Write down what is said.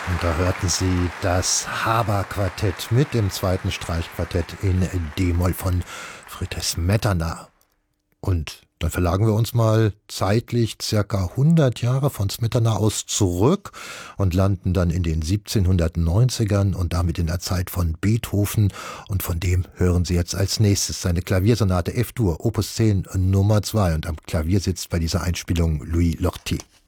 Und da hörten Sie das Haber-Quartett mit dem zweiten Streichquartett in D-Moll von Friedrich Smetana. Und dann verlagern wir uns mal zeitlich circa 100 Jahre von Smetana aus zurück und landen dann in den 1790ern und damit in der Zeit von Beethoven. Und von dem hören Sie jetzt als nächstes seine Klaviersonate F-Dur, Opus 10 Nummer 2. Und am Klavier sitzt bei dieser Einspielung Louis Lortie.